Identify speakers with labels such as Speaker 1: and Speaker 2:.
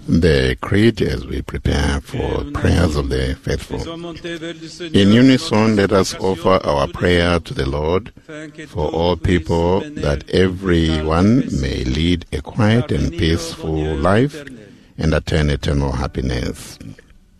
Speaker 1: the Creed as we prepare for prayers of the faithful. In unison, let us offer our prayer to the Lord for all people, that everyone may lead a quiet and peaceful life and attain eternal happiness.